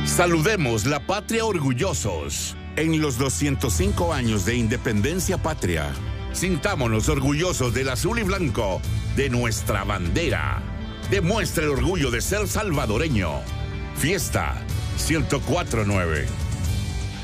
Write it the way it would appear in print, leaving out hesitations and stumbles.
Saludemos la patria orgullosos en los 205 años de independencia patria. Sintámonos orgullosos del azul y blanco de nuestra bandera. Demuestra el orgullo de ser salvadoreño. Fiesta 1049.